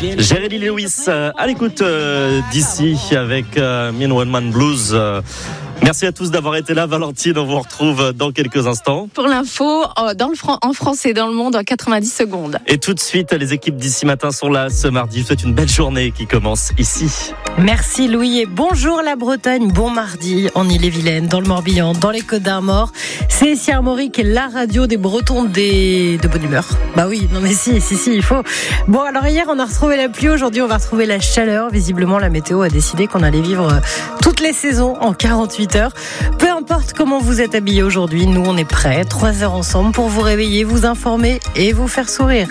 Jerry Lee Lewis à l'écoute d'ici avec Mean One Man Blues. Merci à tous d'avoir été là. Valentine, on vous retrouve dans quelques instants. Pour l'info, en France et dans le monde en 90 secondes. Et tout de suite, les équipes d'ici matin sont là ce mardi. Je vous souhaite une belle journée qui commence ici. Merci Louis et bonjour la Bretagne. Bon mardi en Ille-et-Vilaine, dans le Morbihan, dans les Côtes-d'Armor. C'est ici Armorique, la radio des Bretons de bonne humeur. Bah oui, non mais si, il faut. Bon, alors hier on a retrouvé la pluie, aujourd'hui on va retrouver la chaleur. Visiblement la météo a décidé qu'on allait vivre toutes les saisons en 48 heures. Peu importe comment vous êtes habillés aujourd'hui, nous on est prêts, 3 heures ensemble pour vous réveiller, vous informer et vous faire sourire.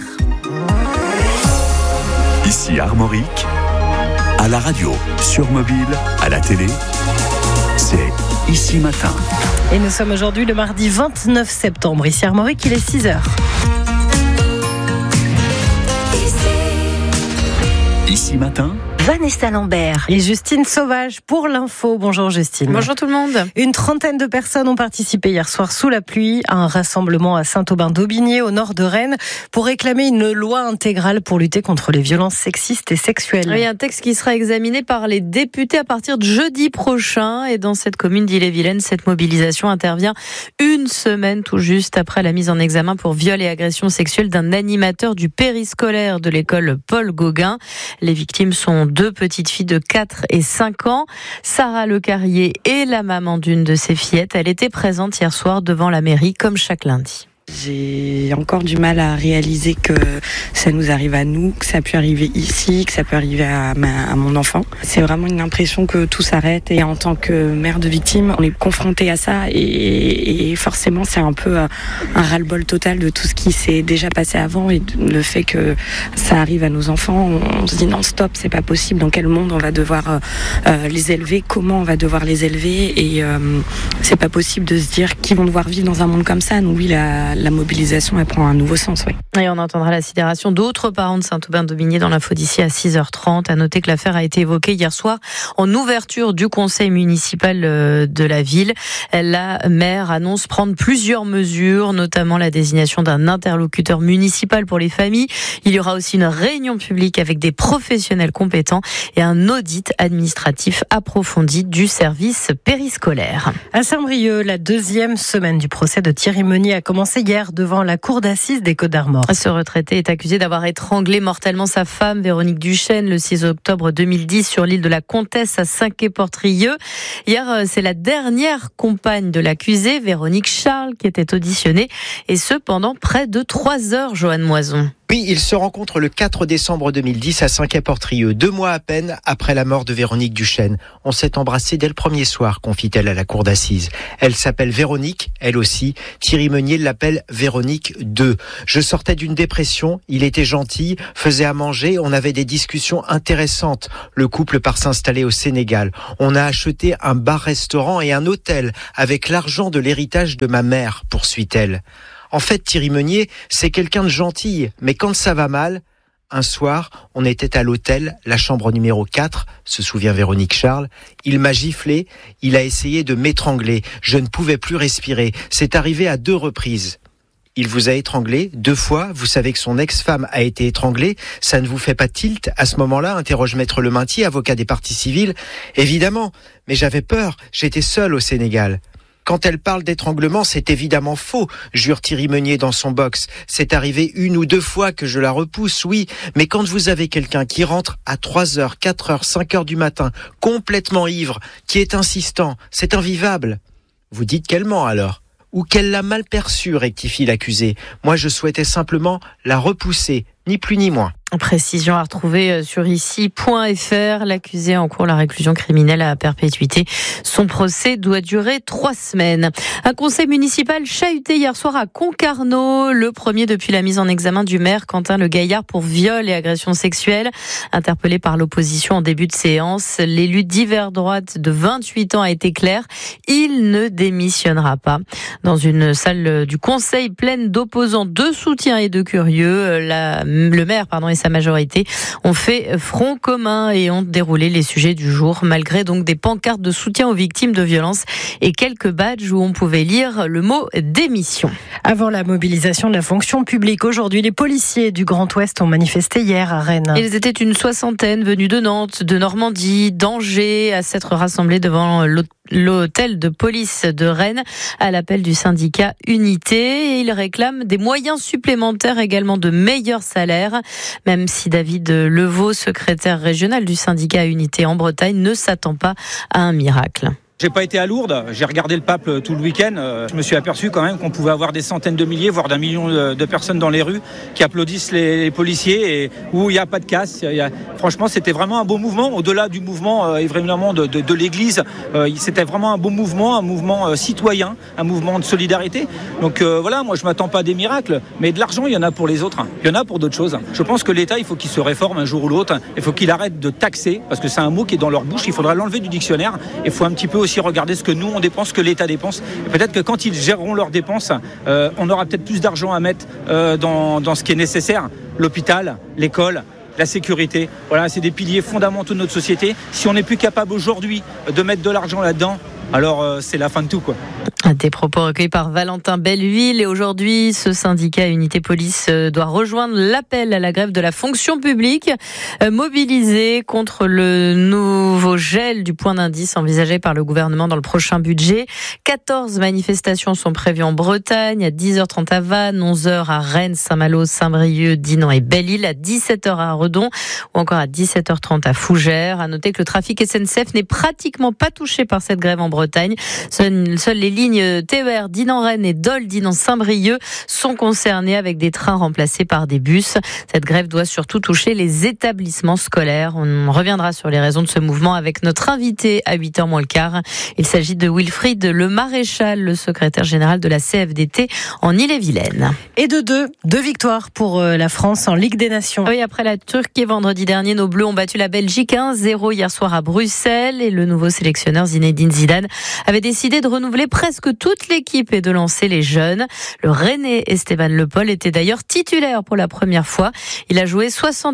Ici Armorique, à la radio, sur mobile, à la télé, c'est Ici Matin. Et nous sommes aujourd'hui le mardi 29 septembre. Ici Armorique, il est 6h. Ici Matin, Vanessa Lambert et Justine Sauvage pour l'info. Bonjour Justine. Bonjour tout le monde. Une trentaine de personnes ont participé hier soir sous la pluie à un rassemblement à Saint-Aubin-d'Aubigné au nord de Rennes pour réclamer une loi intégrale pour lutter contre les violences sexistes et sexuelles. Oui, un texte qui sera examiné par les députés à partir de jeudi prochain. Et dans cette commune d'Ille-et-Vilaine, cette mobilisation intervient une semaine tout juste après la mise en examen pour viol et agression sexuelle d'un animateur du périscolaire de l'école Paul Gauguin. Les victimes sont 2 petites filles de 4 et 5 ans. Sarah Lecarrier est la maman d'une de ces fillettes. Elle était présente hier soir devant la mairie comme chaque lundi. J'ai encore du mal à réaliser que ça nous arrive à nous, que ça peut arriver ici, que ça peut arriver à mon enfant. C'est vraiment une impression que tout s'arrête et en tant que mère de victime, on est confronté à ça et forcément c'est un peu un ras-le-bol total de tout ce qui s'est déjà passé avant et le fait que ça arrive à nos enfants. On se dit non stop, c'est pas possible, dans quel monde on va devoir les élever, comment on va devoir les élever et c'est pas possible de se dire qu'ils vont devoir vivre dans un monde comme ça. Donc oui, la mobilisation, elle prend un nouveau sens, oui. Et on entendra la sidération d'autres parents de Saint-Aubin-d'Aubigné dans l'info d'ici à 6h30. À noter que l'affaire a été évoquée hier soir en ouverture du conseil municipal de la ville. La maire annonce prendre plusieurs mesures, notamment la désignation d'un interlocuteur municipal pour les familles. Il y aura aussi une réunion publique avec des professionnels compétents et un audit administratif approfondi du service périscolaire. À Saint-Brieuc, la 2e semaine du procès de Thierry Meunier a commencé hier devant la cour d'assises des Côtes-d'Armor. Ce retraité est accusé d'avoir étranglé mortellement sa femme, Véronique Duchesne, le 6 octobre 2010 sur l'île de la Comtesse à Saint-Quay-Portrieux. Hier, c'est la dernière compagne de l'accusé, Véronique Charles, qui était auditionnée, et ce pendant près de 3 heures, Joanne Moison. Oui, ils se rencontrent le 4 décembre 2010 à Saint-Quay-Portrieux, 2 mois à peine après la mort de Véronique Duchesne. On s'est embrassé dès le premier soir, confie-t-elle à la cour d'assises. Elle s'appelle Véronique, elle aussi. Thierry Meunier l'appelle Véronique 2. Je sortais d'une dépression, il était gentil, faisait à manger, on avait des discussions intéressantes. Le couple part s'installer au Sénégal. On a acheté un bar-restaurant et un hôtel avec l'argent de l'héritage de ma mère, poursuit-elle. En fait, Thierry Meunier, c'est quelqu'un de gentil, mais quand ça va mal, un soir, on était à l'hôtel, la chambre numéro 4, se souvient Véronique Charles. Il m'a giflé, il a essayé de m'étrangler. Je ne pouvais plus respirer. C'est arrivé à 2 reprises. Il vous a étranglé 2 fois. Vous savez que son ex-femme a été étranglée. Ça ne vous fait pas tilt à ce moment-là, interroge Maître Leminty, avocat des parties civiles. Évidemment, mais j'avais peur. J'étais seul au Sénégal. Quand elle parle d'étranglement, c'est évidemment faux, jure Thierry Meunier dans son box. C'est arrivé 1 ou 2 fois que je la repousse, oui. Mais quand vous avez quelqu'un qui rentre à 3h, 4h, 5h du matin, complètement ivre, qui est insistant, c'est invivable. Vous dites qu'elle ment alors. Ou qu'elle l'a mal perçu, rectifie l'accusé. Moi, je souhaitais simplement la repousser, ni plus ni moins. Précision à retrouver sur ici.fr. L'accusé encourt la réclusion criminelle à perpétuité. Son procès doit durer 3 semaines. Un conseil municipal chahuté hier soir à Concarneau, le premier depuis la mise en examen du maire Quentin Le Gaillard pour viol et agression sexuelle. Interpellé par l'opposition en début de séance, l'élu d'hiver droite de 28 ans a été clair. Il ne démissionnera pas. Dans une salle du conseil pleine d'opposants, de soutiens et de curieux, le maire est sa majorité ont fait front commun et ont déroulé les sujets du jour, malgré donc des pancartes de soutien aux victimes de violences et quelques badges où on pouvait lire le mot démission. Avant la mobilisation de la fonction publique, aujourd'hui, les policiers du Grand Ouest ont manifesté hier à Rennes. Ils étaient une soixantaine venus de Nantes, de Normandie, d'Angers, à s'être rassemblés devant l'hôtel de police de Rennes à l'appel du syndicat Unité. Et ils réclament des moyens supplémentaires, également de meilleurs salaires, même si David Levaux, secrétaire régional du syndicat Unité en Bretagne, ne s'attend pas à un miracle. J'ai pas été à Lourdes, j'ai regardé le pape tout le week-end. Je me suis aperçu quand même qu'on pouvait avoir des centaines de milliers, voire d'1 million de personnes dans les rues qui applaudissent les policiers et où il n'y a pas de casse. Franchement, c'était vraiment un beau mouvement. Au-delà du mouvement évidemment de l'Église, c'était vraiment un beau mouvement, un mouvement citoyen, un mouvement de solidarité. Donc voilà, moi je m'attends pas à des miracles, mais de l'argent, il y en a pour les autres. Il y en a pour d'autres choses. Je pense que l'État, il faut qu'il se réforme un jour ou l'autre. Il faut qu'il arrête de taxer, parce que c'est un mot qui est dans leur bouche. Il faudra l'enlever du dictionnaire. Il faut un petit peu aussi regarder ce que nous on dépense, ce que l'État dépense. Et peut-être que quand ils géreront leurs dépenses, on aura peut-être plus d'argent à mettre dans ce qui est nécessaire. L'hôpital, l'école, la sécurité. Voilà, c'est des piliers fondamentaux de notre société. Si on n'est plus capable aujourd'hui de mettre de l'argent là-dedans, alors c'est la fin de tout, quoi. Des propos recueillis par Valentin Belleville. Et aujourd'hui, ce syndicat Unité Police doit rejoindre l'appel à la grève de la fonction publique, mobilisé contre le nouveau gel du point d'indice envisagé par le gouvernement dans le prochain budget. 14 manifestations sont prévues en Bretagne, à 10h30 à Vannes, 11h à Rennes, Saint-Malo, Saint-Brieuc, Dinan et Belle-Île, à 17h à Redon ou encore à 17h30 à Fougères. À noter que le trafic SNCF n'est pratiquement pas touché par cette grève en Bretagne. Seules les lignes TER Dinan-Rennes et Dole Dinan-Saint-Brieuc sont concernés avec des trains remplacés par des bus. Cette grève doit surtout toucher les établissements scolaires. On reviendra sur les raisons de ce mouvement avec notre invité à 8h moins le quart. Il s'agit de Wilfried Le Maréchal, le secrétaire général de la CFDT en Ille-et-Vilaine. Et deux victoires pour la France en Ligue des Nations. Oui, après la Turquie vendredi dernier, nos Bleus ont battu la Belgique 1-0 hier soir à Bruxelles et le nouveau sélectionneur Zinedine Zidane avait décidé de renouveler presque toute l'équipe et de lancer les jeunes. Le Rennais Esteban Le Paul était d'ailleurs titulaire pour la première fois. Il a joué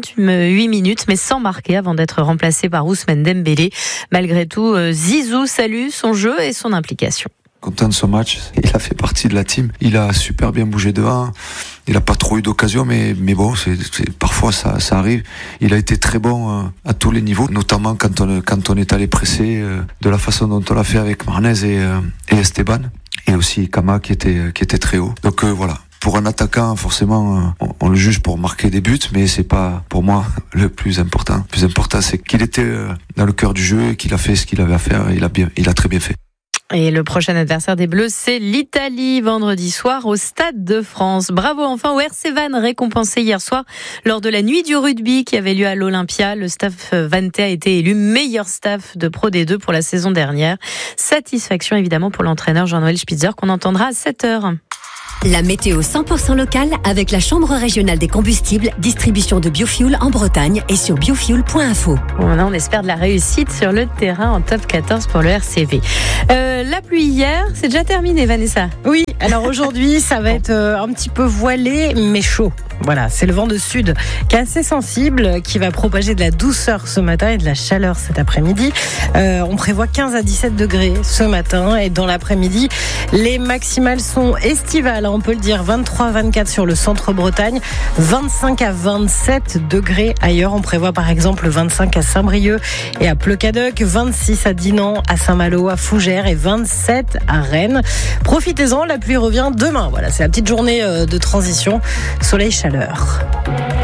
68 minutes mais sans marquer avant d'être remplacé par Ousmane Dembélé. Malgré tout, Zizou salue son jeu et son implication. Content de ce match, il a fait partie de la team, il a super bien bougé devant, il a pas trop eu d'occasion mais bon, parfois ça arrive. Il a été très bon à tous les niveaux, notamment quand on est allé presser de la façon dont on l'a fait avec Marnez et Esteban, et aussi Kama qui était très haut. Donc voilà. Pour un attaquant, forcément, on le juge pour marquer des buts, mais c'est pas, pour moi, le plus important. Le plus important, c'est qu'il était dans le cœur du jeu et qu'il a fait ce qu'il avait à faire. Il a très bien fait. Et le prochain adversaire des Bleus, c'est l'Italie, vendredi soir au Stade de France. Bravo enfin au RC Vannes, récompensé hier soir lors de la nuit du rugby qui avait lieu à l'Olympia. Le staff vannetais a été élu meilleur staff de Pro D2 pour la saison dernière. Satisfaction évidemment pour l'entraîneur Jean-Noël Spitzer qu'on entendra à 7h. La météo 100% locale avec la Chambre régionale des combustibles, distribution de biofuel en Bretagne et sur biofuel.info. On espère de la réussite sur le terrain en top 14 pour le RCV. La pluie hier, c'est déjà terminé, Vanessa. Oui, alors aujourd'hui, ça va être un petit peu voilé, mais chaud. Voilà, c'est le vent de sud qui est assez sensible, qui va propager de la douceur ce matin et de la chaleur cet après-midi. On prévoit 15 à 17 degrés ce matin et dans l'après-midi, les maximales sont estivales, on peut le dire, 23-24 sur le centre-Bretagne, 25 à 27 degrés ailleurs. On prévoit par exemple 25 à Saint-Brieuc et à Pleukadeuc, 26 à Dinan, à Saint-Malo, à Fougères et 27 à Rennes. Profitez-en, la pluie revient demain. Voilà, c'est la petite journée de transition, soleil-chaleur.